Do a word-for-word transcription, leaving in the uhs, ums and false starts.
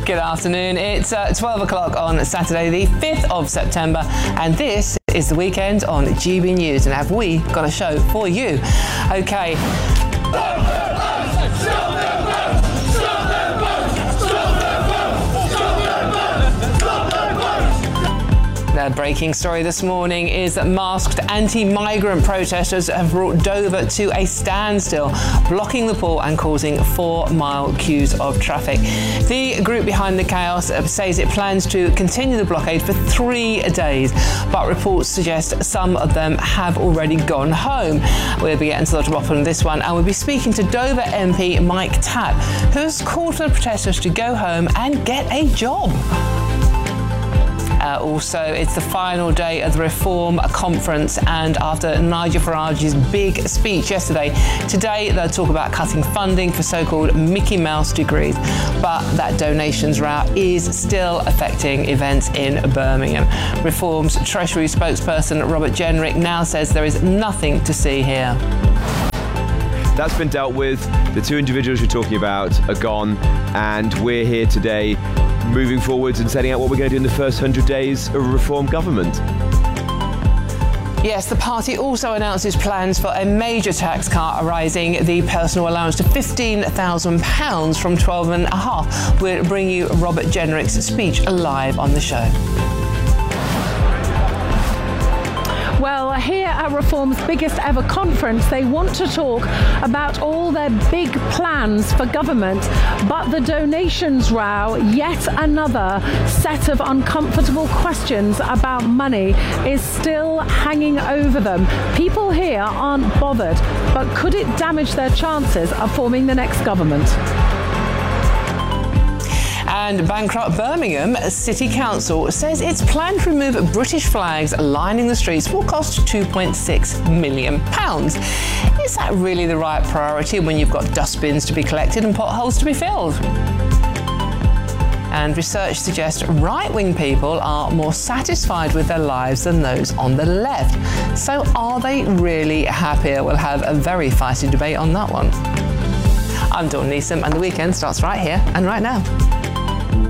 Good afternoon. It's uh, twelve o'clock on Saturday, the fifth of September, and this is the weekend on G B News. And have we got a show for you? Okay. The breaking story this morning is that masked anti-migrant protesters have brought Dover to a standstill, blocking the port and causing four-mile queues of traffic. The group behind the chaos says it plans to continue the blockade for three days, but reports suggest some of them have already gone home. We'll be getting to the bottom of this one, and we'll be speaking to Dover M P Mike Tapp, who has called for the protesters to go home and get a job. Uh, also, it's the final day of the Reform Conference, and after Nigel Farage's big speech yesterday, today they'll talk about cutting funding for so-called Mickey Mouse degrees. But that donations row is still affecting events in Birmingham. Reform's Treasury spokesperson Robert Jenrick now says there is nothing to see here. That's been dealt with. The two individuals you're talking about are gone, and we're here today moving forwards and setting out what we're going to do in the first hundred days of a Reform government. Yes, the party also announces plans for a major tax cut, rising the personal allowance to fifteen thousand pounds from twelve and a half. We'll bring you Robert Jenrick's speech live on the show. Well, here at Reform's biggest ever conference, they want to talk about all their big plans for government, but the donations row, yet another set of uncomfortable questions about money, is still hanging over them. People here aren't bothered, but could it damage their chances of forming the next government? And bankrupt Birmingham City Council says its plan to remove British flags lining the streets will cost two point six million pounds. Is that really the right priority when you've got dustbins to be collected and potholes to be filled? And research suggests right-wing people are more satisfied with their lives than those on the left. So are they really happier? We'll have a very feisty debate on that one. I'm Dawn Neeson, and the weekend starts right here and right now.